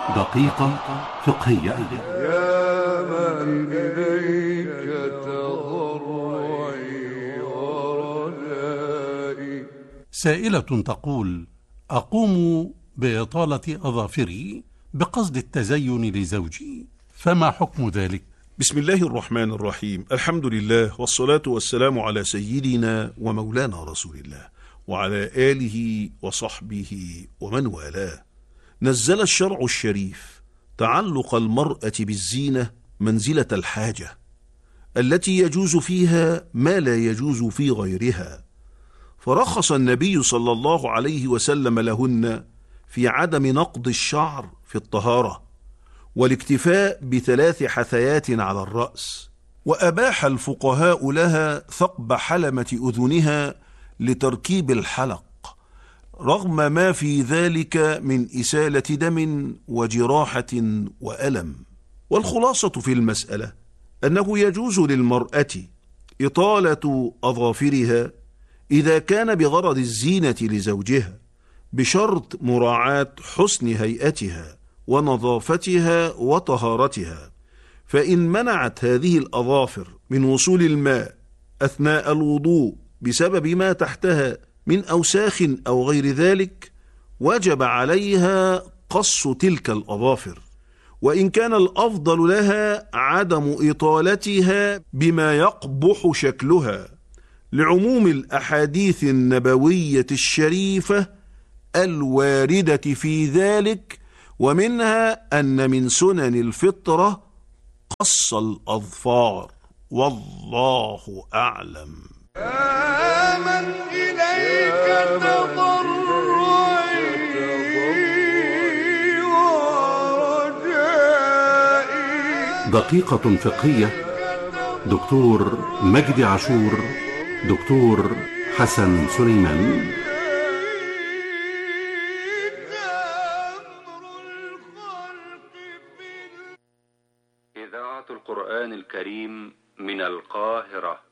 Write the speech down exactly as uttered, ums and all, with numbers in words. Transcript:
دقيقة فقهية. يا من إليك تضرعي ورجائي. سائلة تقول: أقوم بإطالة أظافري بقصد التزين لزوجي، فما حكم ذلك؟ بسم الله الرحمن الرحيم. الحمد لله والصلاة والسلام على سيدنا ومولانا رسول الله وعلى آله وصحبه ومن والاه. نزل الشرع الشريف تعلق المرأة بالزينة منزلة الحاجة التي يجوز فيها ما لا يجوز في غيرها، فرخص النبي صلى الله عليه وسلم لهن في عدم نقض الشعر في الطهارة والاكتفاء بثلاث حثيات على الرأس، وأباح الفقهاء لها ثقب حلمة أذنها لتركيب الحلق رغم ما في ذلك من إسالة دم وجراحة وألم. والخلاصة في المسألة أنه يجوز للمرأة إطالة أظافرها إذا كان بغرض الزينة لزوجها بشرط مراعاة حسن هيئتها ونظافتها وطهارتها، فإن منعت هذه الأظافر من وصول الماء أثناء الوضوء بسبب ما تحتها من أوساخ أو غير ذلك وجب عليها قص تلك الأظافر، وإن كان الأفضل لها عدم إطالتها بما يقبح شكلها لعموم الأحاديث النبوية الشريفة الواردة في ذلك، ومنها أن من سنن الفطرة قص الأظفار، والله أعلم. آمن إليك تضرعي ورجائي. دقيقة فقهية. دكتور مجدي عاشور، دكتور حسن سليمان. إذاعة القرآن الكريم من القاهرة.